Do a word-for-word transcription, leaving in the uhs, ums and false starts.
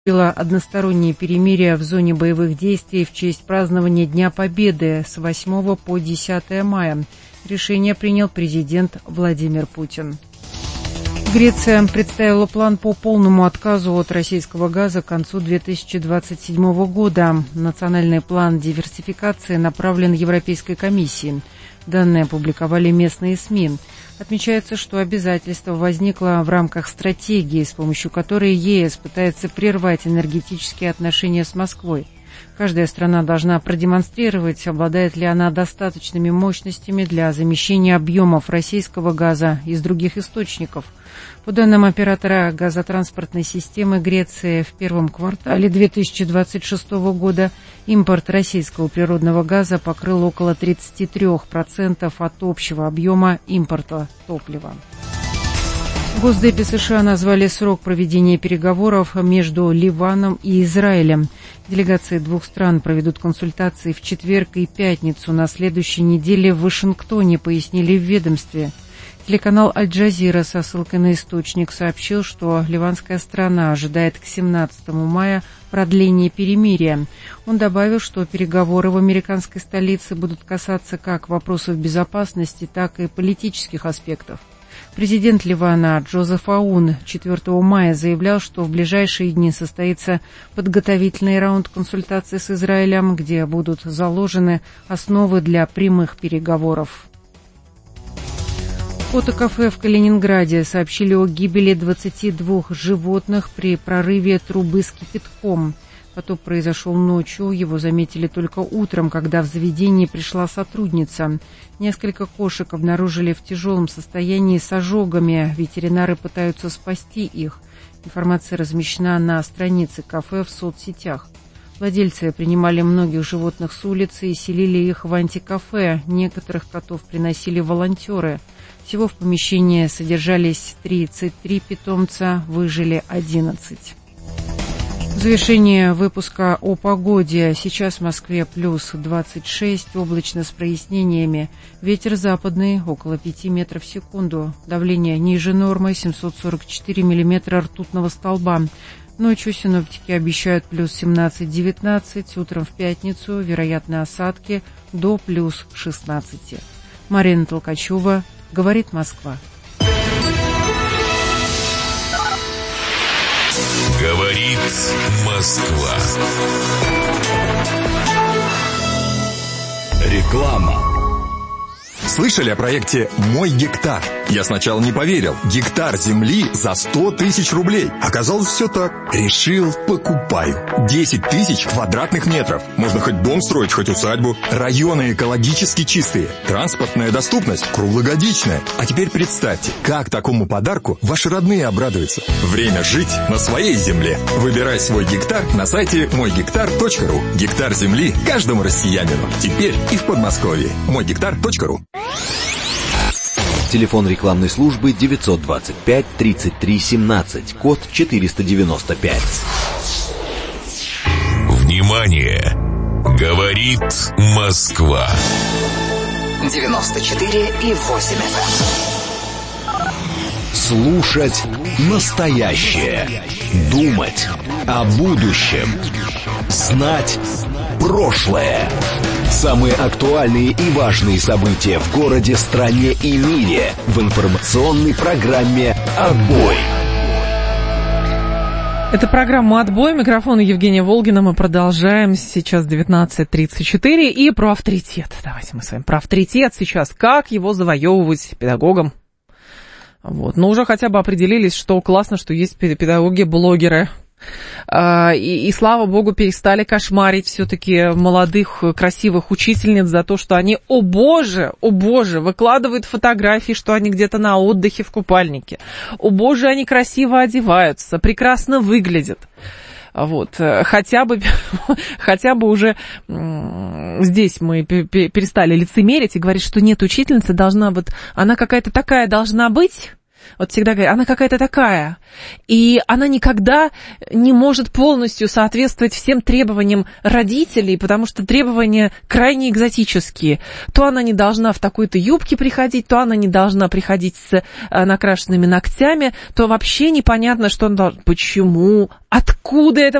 одностороннее перемирие в зоне боевых действий в честь празднования Дня Победы с восьмого по десятое мая. Решение принял президент Владимир Путин. Греция представила план по полному отказу от российского газа к концу две тысячи двадцать седьмого года. Национальный план диверсификации направлен Европейской комиссией. Данные опубликовали местные СМИ. Отмечается, что обязательство возникло в рамках стратегии, с помощью которой ЕС пытается прервать энергетические отношения с Москвой. Каждая страна должна продемонстрировать, обладает ли она достаточными мощностями для замещения объемов российского газа из других источников. По данным оператора газотранспортной системы Греции, в первом квартале две тысячи двадцать шестого года импорт российского природного газа покрыл около тридцать три процента от общего объема импорта топлива. В Госдепе США назвали срок проведения переговоров между Ливаном и Израилем. Делегации двух стран проведут консультации в четверг и пятницу на следующей неделе в Вашингтоне, пояснили в ведомстве. Телеканал «Аль-Джазира» со ссылкой на источник сообщил, что ливанская сторона ожидает к семнадцатому мая продления перемирия. Он добавил, что переговоры в американской столице будут касаться как вопросов безопасности, так и политических аспектов. Президент Ливана Джозеф Аун четвёртого мая заявлял, что в ближайшие дни состоится подготовительный раунд консультаций с Израилем, где будут заложены основы для прямых переговоров. Фотокафе в Калининграде сообщили о гибели двадцати двух животных при прорыве трубы с кипятком. Потоп произошел ночью, его заметили только утром, когда в заведение пришла сотрудница. Несколько кошек обнаружили в тяжелом состоянии с ожогами. Ветеринары пытаются спасти их. Информация размещена на странице кафе в соцсетях. Владельцы принимали многих животных с улицы и селили их в антикафе. Некоторых котов приносили волонтеры. Всего в помещении содержались тридцать три питомца, выжили одиннадцать. В завершение выпуска о погоде. Сейчас в Москве плюс двадцать шесть, облачно с прояснениями. Ветер западный, около пяти метров в секунду. Давление ниже нормы, семьсот сорок четыре миллиметра ртутного столба. Ночью синоптики обещают плюс семнадцать-девятнадцать, утром в пятницу вероятны осадки до плюс шестнадцати. Марина Толкачева, говорит Москва. Говорит Москва. Реклама. Слышали о проекте «Мой гектар»? Я сначала не поверил. Гектар земли за сто тысяч рублей. Оказалось, все так. Решил, покупаю. десять тысяч квадратных метров. Можно хоть дом строить, хоть усадьбу. Районы экологически чистые. Транспортная доступность круглогодичная. А теперь представьте, как такому подарку ваши родные обрадуются. Время жить на своей земле. Выбирай свой гектар на сайте мой гектар точка ру. Гектар земли каждому россиянину. Теперь и в Подмосковье. мой гектар точка ру. Телефон рекламной службы девятьсот двадцать пять тридцать три семнадцать, код четыреста девяносто пять. Внимание! Говорит Москва. девяносто четыре и восемь эф эм. Слушать настоящее. Думать о будущем. Знать прошлое. Самые актуальные и важные события в городе, стране и мире в информационной программе «Отбой». Это программа «Отбой». Микрофон Евгения Волгина. Мы продолжаем. Сейчас девятнадцать тридцать четыре. И про авторитет. Давайте мы с вами про авторитет сейчас. Как его завоевывать педагогам? Вот. Но уже хотя бы определились, что классно, что есть педагоги-блогеры. И, и, слава богу, перестали кошмарить все-таки молодых, красивых учительниц за то, что они, о боже, о боже, выкладывают фотографии, что они где-то на отдыхе в купальнике. О боже, они красиво одеваются, прекрасно выглядят. Вот, хотя бы, хотя бы уже здесь мы перестали лицемерить и говорить, что нет, учительница должна вот, она какая-то такая должна быть. Вот всегда говорят, она какая-то такая, и она никогда не может полностью соответствовать всем требованиям родителей, потому что требования крайне экзотические. То она не должна в такой-то юбке приходить, то она не должна приходить с накрашенными ногтями, то вообще непонятно, что она должна... Почему? Откуда это